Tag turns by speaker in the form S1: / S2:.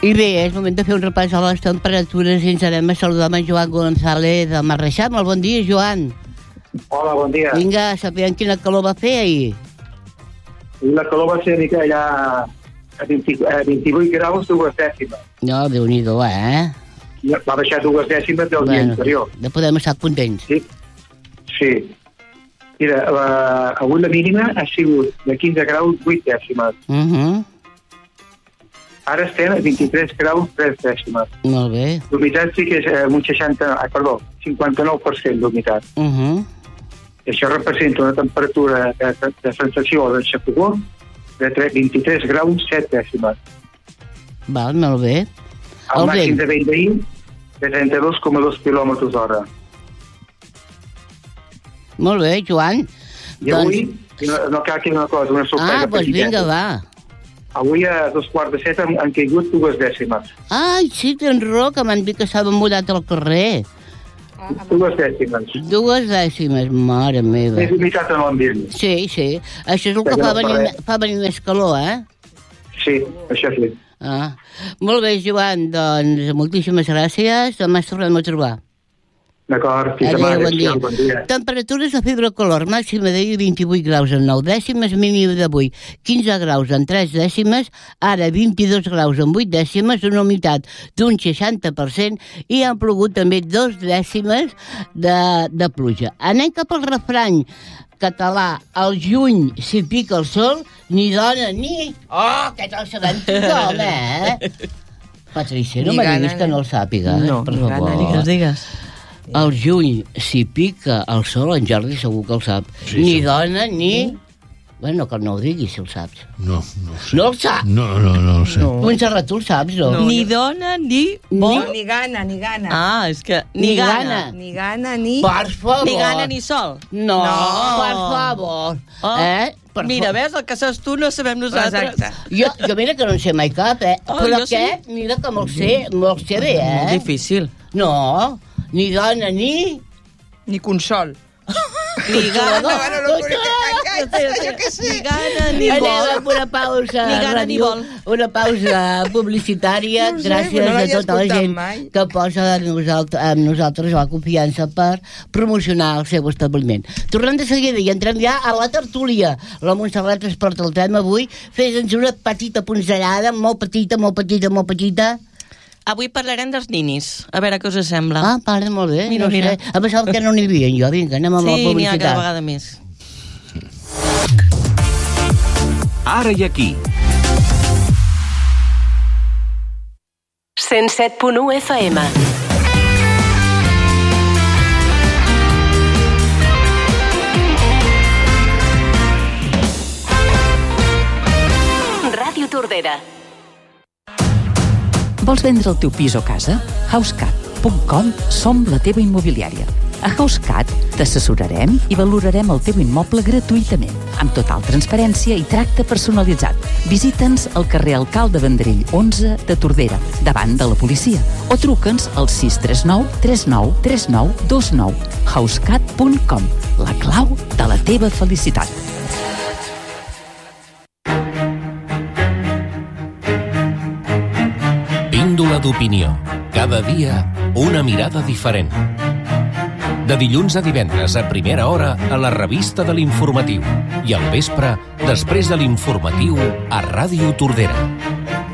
S1: I bé, és moment de fer un repàs a les temperatures i ens anem a saludar amb en Joan González de Marreixà. Molt bon dia, Joan.
S2: Hola, bon dia.
S1: Vinga, sapiguem quina calor va fer ahir.
S2: La calor va ser mica allà a 28 graus, 2 dècimes.
S1: No, Déu-n'hi-do,
S2: Va baixar 2 dècimes del dia anterior.
S1: Ja podem estar contents.
S2: Sí. Mira, avui la mínima ha sigut de 15 graus, 8 dècimes. Ara estem a 23 graus, 3 dècimes.
S1: Molt bé.
S2: L'humitat sí que és un 59% d'humitat. Això representa una temperatura de sensació de xafogor de 23 graus, 7 dècimes.
S1: Val, molt bé.
S2: El màxim de vent d'ahir de 32,2 km hora.
S1: Molt bé, Joan.
S2: I avui, no cal que una cosa, una sorpresa.
S1: Doncs vinga, va.
S2: Avui a 2:45 han caigut 2 dècimes.
S1: Ai, sí, tens raó, que m'han dit que estava mullat al carrer.
S2: 2 dècimes.
S1: 2 dècimes, mare meva.
S2: És humitat en l'ambient.
S1: Sí. Això és el que fa venir més calor,
S2: Sí, això sí.
S1: Molt bé, Joan, doncs moltíssimes gràcies. Demà ens tornem a trobar.
S2: D'acord,
S1: bon dia. Temperatures a febre-calor, màxima d'ahir 28 graus en 9 dècimes, mínima d'avui 15 graus en 3 dècimes, ara 22 graus en 8 dècimes, una humitat d'un 60% i han plogut també 2 dècimes de pluja. Anem cap al refrany català, al juny si pica el sol, ni dona ni... Oh, que te'l sabem tothom, Patricia, no me diguis que no el sàpiga.
S3: No,
S1: per favor.
S3: Digues.
S1: El juny, si pica el sol, en Jordi segur que el sap. Sí, ni dona, ni... Bueno, que no ho diguis, si el saps.
S4: No ho sé.
S1: No el sap?
S4: No el sé.
S1: Montserrat, tu el saps, no?
S3: Ni dona, ni...
S5: Ni gana.
S3: Ah, és que...
S1: Ni gana.
S5: Ni gana, ni...
S1: Per favor.
S3: Ni gana, ni sol.
S1: No, per favor.
S3: Mira, ves, el que saps tu no sabem nosaltres.
S5: Exacte.
S1: Jo mira que no en sé mai cap, però aquest, mira que me'l sé bé,
S3: Molt difícil.
S1: No, ni dona, ni...
S5: Ni consol.
S3: Ni gana,
S5: Ni
S3: gana, ni
S1: Anem
S3: vol.
S1: amb una pausa
S3: Ni gana, ni vol.
S1: Una pausa publicitària.
S5: No sé,
S1: gràcies
S5: no
S1: a
S5: l'havia
S1: tota la
S5: escoltat
S1: gent
S5: mai.
S1: que posa amb nosaltres la confiança per promocionar el seu establiment. Tornem de seguida i entrem ja a la tertúlia. La Montserrat es porta el tema avui. Fes-nos una petita pinzellada, molt petita.
S3: Avui parlarem dels ninis. A veure què us sembla.
S1: Parla molt bé.
S3: Mira.
S1: A pesar que no n'hi havia jo. Vinga, anem amb la
S3: Sí, n'hi ha cada
S1: publicitat.
S3: vegada més.
S6: Ara i aquí.
S7: 107.1 FM. Ràdio Tordera.
S8: Vols vendre el teu pis o casa? Housecat.com som la teva immobiliària. A Housecat t'assessorarem i valorarem el teu immoble gratuïtament, amb total transparència i tracte personalitzat. Visita'ns al carrer Alcalde Vendrell 11 de Tordera, davant de la policia, o truca'ns al 639 39 39 29. Housecat.com, la clau de la teva felicitat.
S6: Píndola d'opinió. Cada dia, una mirada diferent. De dilluns a divendres a primera hora a la revista de l'Informatiu i al vespre, després de l'Informatiu, a Ràdio Tordera.